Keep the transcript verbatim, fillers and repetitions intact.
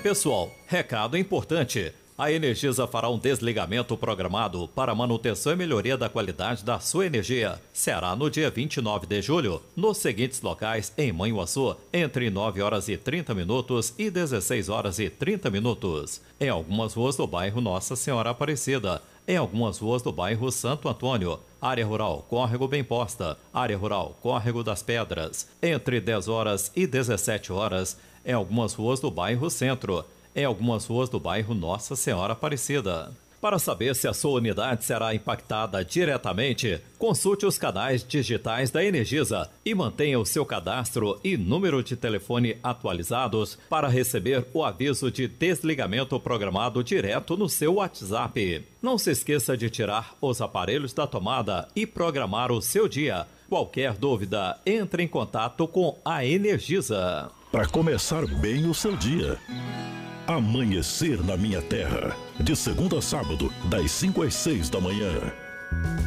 Pessoal, recado importante. A Energisa fará um desligamento programado para manutenção e melhoria da qualidade da sua energia. Será no dia vinte e nove de julho, nos seguintes locais em Manhuaçu, entre nove horas e trinta minutos e dezesseis horas e trinta minutos. Em algumas ruas do bairro Nossa Senhora Aparecida, em algumas ruas do bairro Santo Antônio, área rural Córrego Bem Posta, área rural Córrego das Pedras, entre dez horas e dezessete horas, em algumas ruas do bairro Centro, em algumas ruas do bairro Nossa Senhora Aparecida. Para saber se a sua unidade será impactada diretamente, consulte os canais digitais da Energisa e mantenha o seu cadastro e número de telefone atualizados para receber o aviso de desligamento programado direto no seu WhatsApp. Não se esqueça de tirar os aparelhos da tomada e programar o seu dia. Qualquer dúvida, entre em contato com a Energisa. Para começar bem o seu dia. Amanhecer na Minha Terra, de segunda a sábado, das cinco às seis da manhã.